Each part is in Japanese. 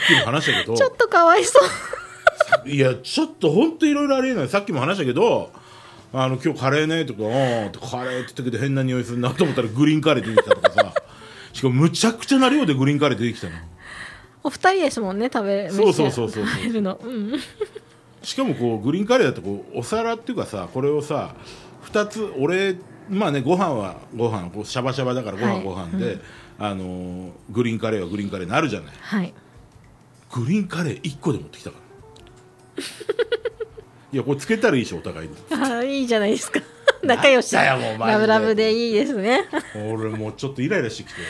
きも話したけどちょっとかわいそういやちょっとほんといろいろありえない。さっきも話したけど今日カレーねとかカレーって言ったけど変な匂いするなと思ったらグリーンカレー出てきたとかさしかもむちゃくちゃな量でグリーンカレー出てきたの。 お二人ですもんね食べそう食べるの、うん、 しかもこうグリーンカレーだとこうお皿っていうかさこれをさ2つ俺まあねご飯はご飯こうシャバシャバだからご飯はご飯で、グリーンカレーはグリーンカレーになるじゃない、 はい、 グリーンカレー1個で持ってきたからいやこれつけたらいいしお互いにいいじゃないですか仲良しラブラブでいいですね俺もうちょっとイライラしてきて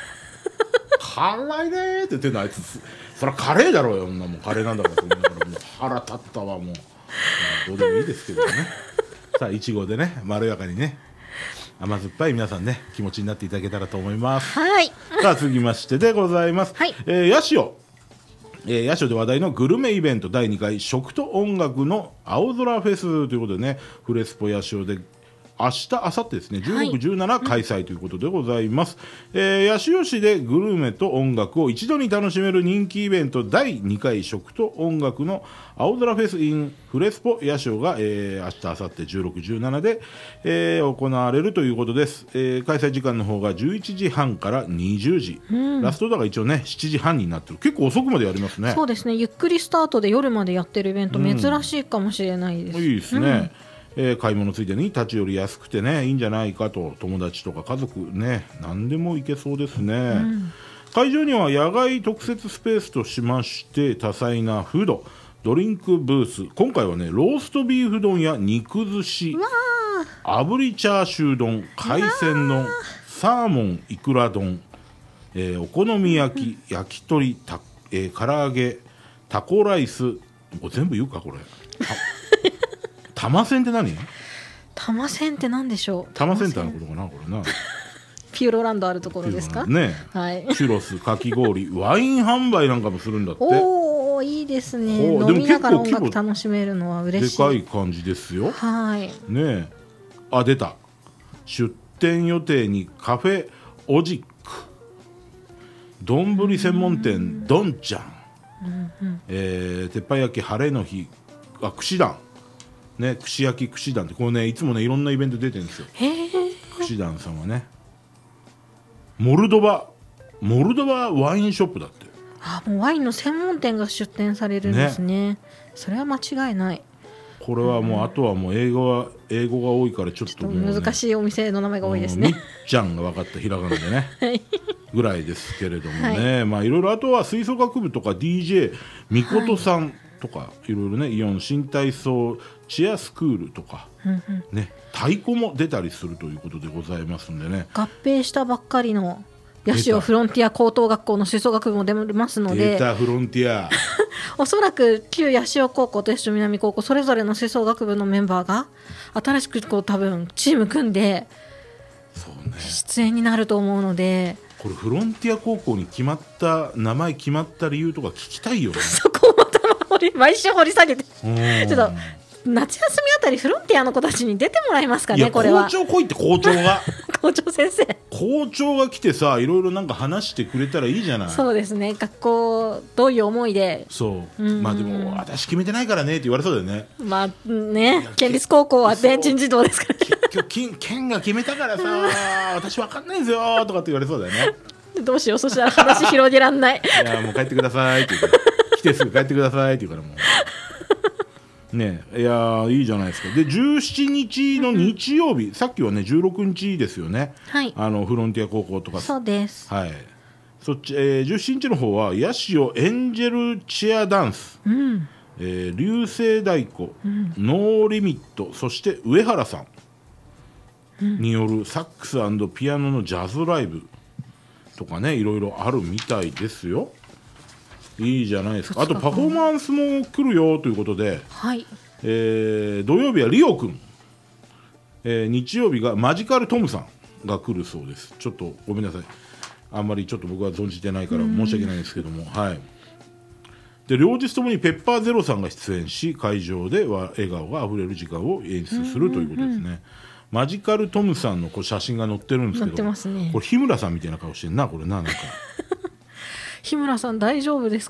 辛いねーって言ってんのあいつそりゃカレーだろうよもうカレーなんだからもう腹立ったわもうどうでもいいですけどねさあいちごでねまろやかにね甘酸っぱい皆さんね気持ちになっていただけたらと思います。 はいさあ続きましてでございます、 はい、 ヤシオヤシオで話題のグルメイベント第2回食と音楽の青空フェスということでねフレスポヤシオで明日、明後日ですね16、17開催ということでございます、八潮市でグルメと音楽を一度に楽しめる人気イベント第2回食と音楽の青空フェス in フレスポ八潮が、明日、明後日16、17で、行われるということです、開催時間の方が11時半から20時、ラストだが一応ね7時半になってる結構遅くまでやりますね。 そうですねゆっくりスタートで夜までやってるイベント珍しいかもしれないです、 いいですね、買い物ついでに立ち寄りやすくてねいいんじゃないかと友達とか家族ね何でも行けそうですね、会場には野外特設スペースとしまして多彩なフードドリンクブース今回はねローストビーフ丼や肉寿司炙りチャーシュー丼海鮮丼サーモンイクラ丼、お好み焼き焼き鳥唐揚げタコライスこれ全部言うかこれ玉せんって何？ 玉せんって何でしょう。 玉センターのことかなこれなピューロランドあるところですかね、 はい、 チュロスかき氷ワイン販売なんかもするんだって。 おーいいですね。飲みながら音楽楽しめるのは嬉しい。 でかい感じですよ。 はいねあ出た出店予定にカフェオジック丼専門店どんちゃん、鉄板焼き晴れの日串団ね、串焼き串団ってこうねいつもねいろんなイベント出てるんですよ。串団さんはねモルドバワインショップだって。 もうワインの専門店が出店されるんですね。それは間違いない。 これはもう、あとはもう英語が多いからちょっともう、ね、 難しいお店の名前が多いですね。 みっちゃんが分かったひらがなでね、ぐらいですけれどもね、まあいろいろあとは吹奏楽部とか DJ みことさんとか、いろいろねイオン新体操チアスクールとか、ね、太鼓も出たりするということでございますんでね。 合併したばっかりの八潮フロンティア高等学校の吹奏楽部も出ますので、 出たフロンティアおそらく旧八潮高校と八潮南高校それぞれの吹奏楽部のメンバーが新しくこう多分チーム組んで出演になると思うので、 これフロンティア高校に名前決まった理由とか聞きたいよね。 そこをまた毎週掘り下げてちょっと夏休みあたりフロンティアの子たちに出てもらえますかね。これは校長来いって校長が校長先生校長が来てさいろいろなんか話してくれたらいいじゃない。 そうですね。学校どういう思いでそう、まあでも私決めてないからねって言われそうだよね。 まあね県立高校はベンチン児童ですから県が決めたからさ私分かんないんですよとかって言われそうだよね。 どうしよう。そしたら話広げらんないいやもう帰ってくださいって言うから来てすぐ帰ってくださいって言うからもうねいやいいじゃないですか。で17日の日曜日、さっきはね16日ですよね、 はい、 フロンティア高校とか。 そうです、 はい、そっち、17日の方はヤシオエンジェルチアダンス、流星太鼓、ノーリミット、そして上原さんによるサックス&ピアノのジャズライブとかねいろいろあるみたいですよ。いいじゃないですか。あとパフォーマンスも来るよということで、 はい、 土曜日はリオくん、日曜日がマジカルトムさんが来るそうです。ちょっとごめんなさいあんまりちょっと僕は存じてないから申し訳ないんですけども、はい。で両日ともにペッパーゼロさんが出演し会場では笑顔があふれる時間を演出するということですね。マジカルトムさんのこう写真が載ってるんですけど、 載ってますね。 これ日村さんみたいな顔してんなこれな、なんか日村さん大丈夫です